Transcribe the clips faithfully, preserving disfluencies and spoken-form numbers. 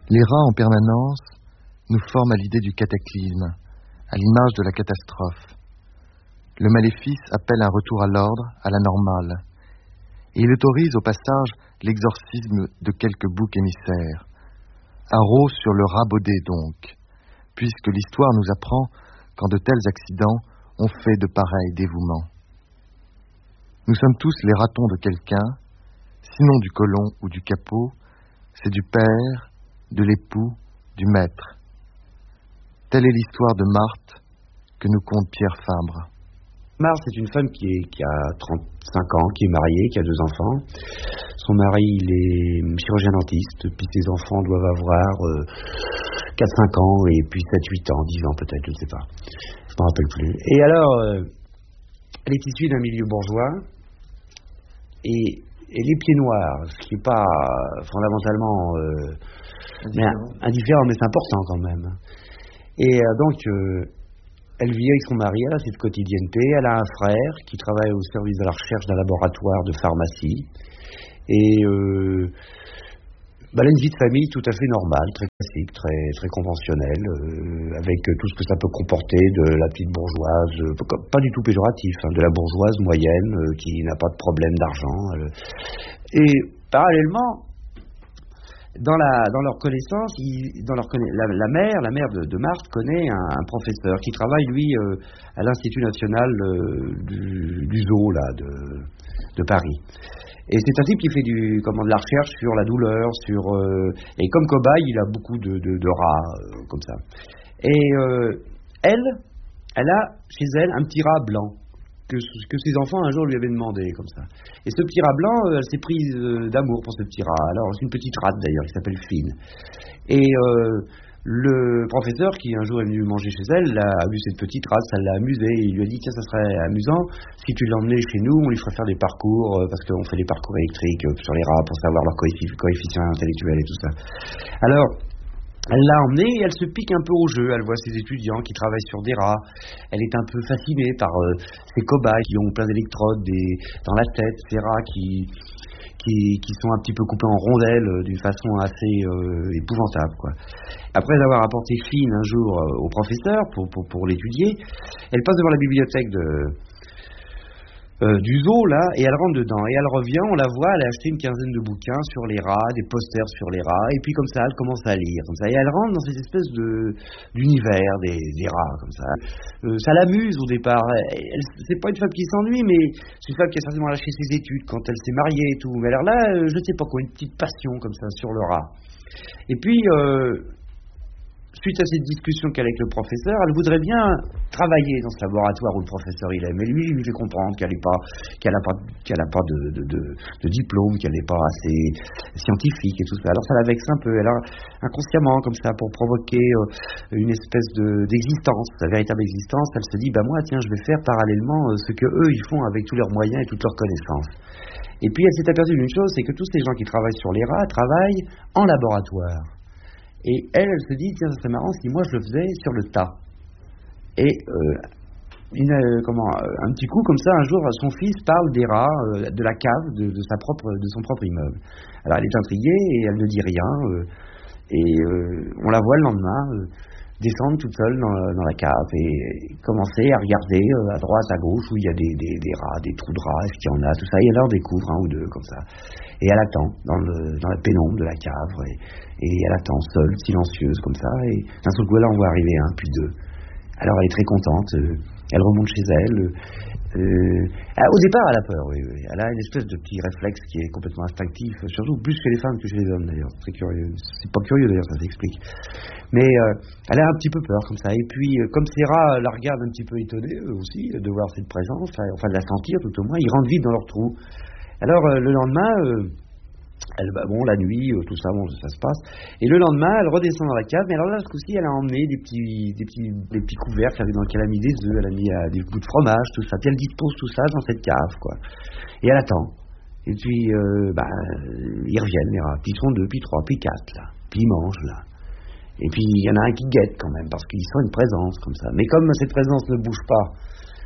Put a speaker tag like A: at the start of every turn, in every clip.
A: Les rats en permanence nous forment à l'idée du cataclysme, à l'image de la catastrophe. Le maléfice appelle un retour à l'ordre, à la normale, et il autorise au passage l'exorcisme de quelques boucs émissaires. Un rot sur le rat baudet donc, puisque l'histoire nous apprend qu'en de tels accidents, on fait de pareils dévouements. Nous sommes tous les ratons de quelqu'un, sinon du colon ou du capot, c'est du père, de l'époux, du maître. Telle est l'histoire de Marthe que nous conte Pierre Fabre.
B: Marthe, c'est une femme qui, est, qui a trente-cinq ans, qui est mariée, qui a deux enfants. Son mari, il est chirurgien dentiste, puis ses enfants doivent avoir euh, quatre cinq ans, et puis sept huit ans, dix ans peut-être, je ne sais pas. Je ne me rappelle plus. Et alors, euh, elle est issue d'un milieu bourgeois, et, et les pieds noirs, ce qui n'est pas euh, fondamentalement euh, indifférent. Mais, indifférent, mais c'est important quand même. Et euh, donc... Euh, Elle vit avec son mari, elle a cette quotidienneté, elle a un frère qui travaille au service de la recherche d'un laboratoire de pharmacie. Et euh, bah, elle a une vie de famille tout à fait normale, très classique, très, très conventionnelle, euh, avec tout ce que ça peut comporter de la petite bourgeoise, euh, pas du tout péjoratif, hein, de la bourgeoise moyenne euh, qui n'a pas de problème d'argent. Euh. Et parallèlement, Dans, la, dans leur connaissance, ils, dans leur conna... la, la mère, la mère de, de Marthe connaît un, un professeur qui travaille lui euh, à l'Institut national euh, du, du zoo là de, de Paris. Et c'est un type qui fait du, comment, de la recherche sur la douleur, sur euh, et comme cobaye, il a beaucoup de, de, de rats euh, comme ça. Et euh, elle, elle a chez elle un petit rat blanc. Que, que ses enfants un jour lui avaient demandé comme ça. Et ce petit rat blanc, euh, elle s'est prise euh, d'amour pour ce petit rat. Alors c'est une petite rate d'ailleurs qui s'appelle Fine. Et euh, le professeur qui un jour est venu manger chez elle a vu cette petite rate, ça l'a amusé. Il lui a dit tiens, ça serait amusant si tu l'emmenais chez nous, on lui ferait faire des parcours euh, parce qu'on fait des parcours électriques euh, sur les rats pour savoir leur coeffi- coefficient intellectuel et tout ça. Alors elle l'a emmenée et elle se pique un peu au jeu. Elle voit ses étudiants qui travaillent sur des rats. Elle est un peu fascinée par euh, ces cobayes qui ont plein d'électrodes des, dans la tête, ces rats qui, qui, qui sont un petit peu coupés en rondelles euh, d'une façon assez euh, épouvantable, quoi. Après avoir apporté Fine un jour euh, au professeur pour, pour, pour l'étudier, elle passe devant la bibliothèque de... Euh, du zoo là, et elle rentre dedans et elle revient, on la voit, elle a acheté une quinzaine de bouquins sur les rats, des posters sur les rats, et puis comme ça elle commence à lire comme ça, et elle rentre dans cette espèce de d'univers des, des rats comme ça. Euh, ça l'amuse au départ. Elle, elle, c'est pas une femme qui s'ennuie, mais c'est une femme qui a certainement lâché ses études quand elle s'est mariée et tout. Mais alors là, euh, je sais pas quoi, une petite passion comme ça sur le rat. Et puis euh, suite à cette discussion qu'elle a avec le professeur, elle voudrait bien travailler dans ce laboratoire où le professeur il est. Mais lui, il lui fait comprendre qu'elle n'a pas, qu'elle a pas, qu'elle a pas de, de, de, de diplôme, qu'elle n'est pas assez scientifique et tout ça. Alors ça la vexe un peu. Alors inconsciemment, comme ça, pour provoquer euh, une espèce de, d'existence, sa véritable existence, elle se dit, bah moi, tiens, je vais faire parallèlement euh, ce que eux ils font avec tous leurs moyens et toutes leurs connaissances. Et puis elle s'est aperçue d'une chose, c'est que tous ces gens qui travaillent sur les rats travaillent en laboratoire. Et elle, elle se dit, tiens, ça serait marrant si moi je le faisais sur le tas. Et euh, une, euh, comment, euh, un petit coup comme ça, un jour, son fils parle des rats, euh, de la cave, de, de, sa propre, de son propre immeuble. Alors elle est intriguée et elle ne dit rien. Euh, et euh, on la voit le lendemain euh, descendre toute seule dans, dans la cave et commencer à regarder euh, à droite, à gauche, où il y a des, des, des rats, des trous de rats, est-ce qu'il y en a, tout ça. Et elle en découvre un ou deux comme ça. Et elle attend dans, le, dans la pénombre de la cave. Et, Et elle attend seule, silencieuse comme ça, et d'un seul coup elle en voit arriver un, puis deux. Alors elle est très contente, euh, elle remonte chez elle. Euh, euh, au départ elle a peur, oui, oui. Elle a une espèce de petit réflexe qui est complètement instinctif, surtout plus chez les femmes que chez les hommes d'ailleurs. C'est très curieux, c'est pas curieux d'ailleurs, ça s'explique. Mais euh, elle a un petit peu peur comme ça, et puis euh, comme ces rats la regardent un petit peu étonnés eux aussi de voir cette présence, enfin de la sentir tout au moins, ils rentrent vite dans leur trou. Alors euh, le lendemain... Euh, Elle, bah, bon, la nuit, euh, tout ça, bon, ça se passe. Et le lendemain, elle redescend dans la cave. Mais alors là, ce coup-ci, elle a emmené des petits, des petits, des petits couvercles dans lesquels elle a mis des œufs, elle a mis euh, des bouts de fromage, tout ça. Puis elle dispose tout ça dans cette cave, quoi. Et elle attend. Et puis, euh, bah, ils reviennent, les rats. Puis ils sont deux, puis trois, puis quatre, là. Puis ils mangent, là. Et puis, il y en a un qui guette quand même, parce qu'il sent une présence, comme ça. Mais comme cette présence ne bouge pas,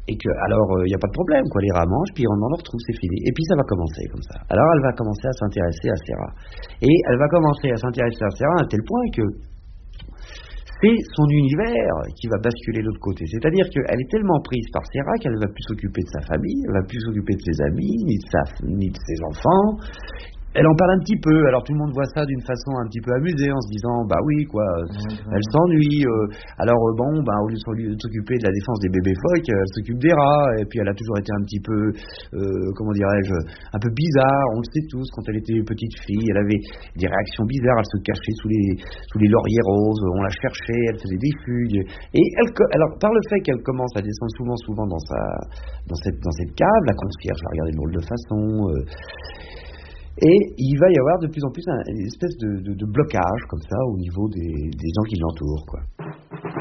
B: et que, alors, il euh, n'y a pas de problème, quoi, les rats mangent, puis on en retrouve, c'est fini. Et puis ça va commencer comme ça. Alors elle va commencer à s'intéresser à ces rats. Et elle va commencer à s'intéresser à ces rats à un tel point que c'est son univers qui va basculer de l'autre côté. C'est-à-dire qu'elle est tellement prise par ces rats qu'elle ne va plus s'occuper de sa famille, elle ne va plus s'occuper de ses amis, ni de, sa, ni de ses enfants. Elle en parle un petit peu, alors tout le monde voit ça d'une façon un petit peu amusée en se disant bah oui quoi, mmh, elle s'ennuie, euh, alors euh, bon bah au lieu de s'occuper de la défense des bébés phoques, elle s'occupe des rats, et puis elle a toujours été un petit peu, euh, comment dirais-je, un peu bizarre, on le sait tous, quand elle était petite fille, elle avait des réactions bizarres, elle se cachait sous les, sous les lauriers roses, on la cherchait, elle faisait des fugues, et elle, alors par le fait qu'elle commence à descendre souvent souvent dans, sa, dans, cette, dans cette cave, la concierge va regarder drôle de façon, euh, et il va y avoir de plus en plus un, une espèce de, de, de blocage comme ça au niveau des, des gens qui l'entourent, quoi.